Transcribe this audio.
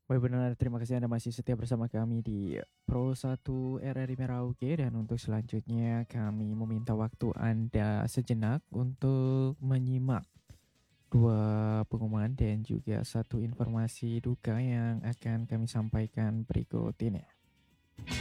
Baik, benar, terima kasih Anda masih setia bersama kami di Pro 1 RRI Merauke, dan untuk selanjutnya kami meminta waktu Anda sejenak untuk menyimak dua pengumuman dan juga satu informasi duka yang akan kami sampaikan berikut ini.